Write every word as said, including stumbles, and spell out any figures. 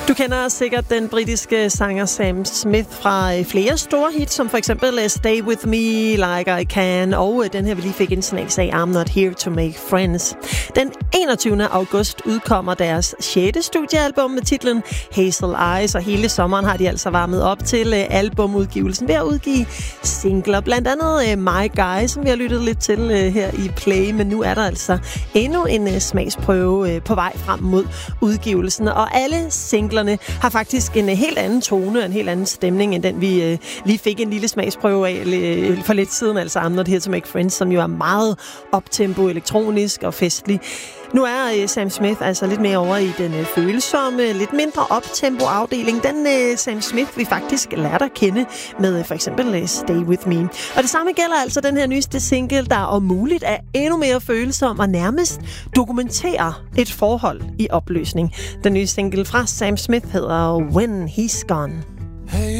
Du kender sikkert den britiske sanger Sam Smith fra flere store hits, som for eksempel Stay With Me, Like I Can, og den her, vi lige fik en snak af, I'm Not Here To Make Friends. Den enogtyvende august udkommer deres sjette studiealbum med titlen Hazel Eyes, og hele sommeren har de altså varmet op til albumudgivelsen ved at udgive singler. Blandt andet My Guy, som vi har lyttet lidt til her i Play, men nu er der altså endnu en smagsprøve på vej frem mod udgivelsen, og alle singler har faktisk en helt anden tone og en helt anden stemning, end den vi øh, lige fik en lille smagsprøve af øh, for lidt siden, altså I'm Not Here To Make Friends, som jo er meget optempo, elektronisk og festlig. Nu er øh, Sam Smith altså lidt mere over i den øh, følsomme, lidt mindre optempo-afdeling. Den øh, Sam Smith vi faktisk lærte at kende med øh, for eksempel øh, Stay With Me. Og det samme gælder altså den her nyeste single, der om muligt er endnu mere følsom og nærmest dokumenterer et forhold i opløsning. Den nye single fra Sam Smith hedder When He's Gone. Hey.